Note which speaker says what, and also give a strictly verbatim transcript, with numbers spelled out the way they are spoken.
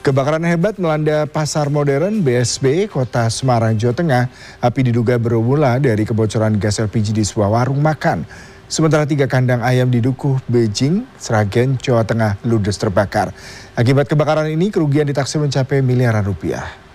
Speaker 1: Kebakaran hebat melanda pasar modern B S B Kota Semarang, Jawa Tengah. Api diduga bermula dari kebocoran gas L P G di sebuah warung makan. Sementara tiga kandang ayam di Dukuh, Beijing, Sragen, Jawa Tengah ludes terbakar. Akibat kebakaran ini kerugian ditaksir mencapai miliaran rupiah.